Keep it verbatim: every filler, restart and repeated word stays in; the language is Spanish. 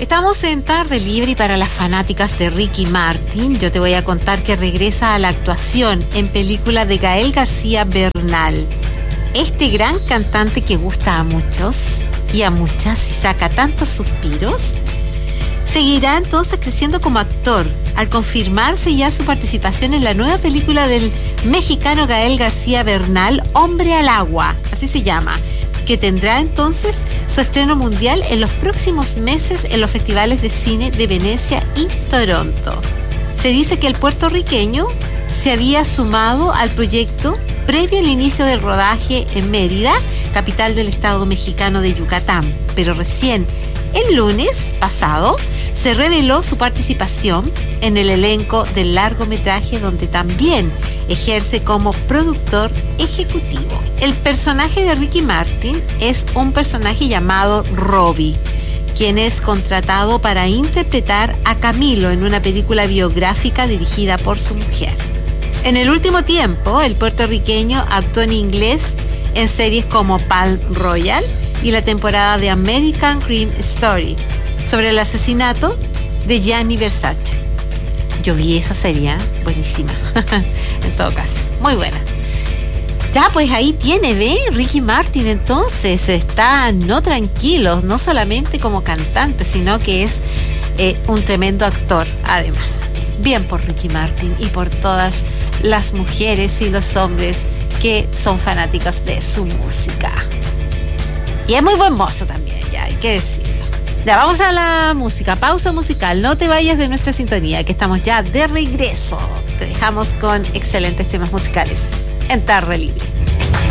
Estamos en Tarde Libre y para las fanáticas de Ricky Martin, yo te voy a contar que regresa a la actuación en película de Gael García Bernal. Este gran cantante que gusta a muchos y a muchas y saca tantos suspiros, seguirá entonces creciendo como actor al confirmarse ya su participación en la nueva película del mexicano Gael García Bernal, Hombre al Agua, así se llama, que tendrá entonces su estreno mundial en los próximos meses en los festivales de cine de Venecia y Toronto. Se dice que el puertorriqueño se había sumado al proyecto previo al inicio del rodaje en Mérida, capital del estado mexicano de Yucatán, pero recién el lunes pasado se reveló su participación en el elenco del largometraje, donde también ejerce como productor ejecutivo. El personaje de Ricky Martin es un personaje llamado Robbie, quien es contratado para interpretar a Camilo en una película biográfica dirigida por su mujer. En el último tiempo, el puertorriqueño actuó en inglés en series como Palm Royal y la temporada de American Crime Story, sobre el asesinato de Gianni Versace. Yo vi esa serie, buenísima, en todo caso, muy buena. Ya, pues ahí tiene, ¿ve? Ricky Martin entonces está no tranquilos, no solamente como cantante, sino que es eh, un tremendo actor, además. Bien por Ricky Martin y por todas las mujeres y los hombres que son fanáticos de su música. Y es muy buen mozo también, ya hay que decirlo. Ya, vamos a la música, pausa musical. No te vayas de nuestra sintonía, que estamos ya de regreso. Te dejamos con excelentes temas musicales en Tarde Libre.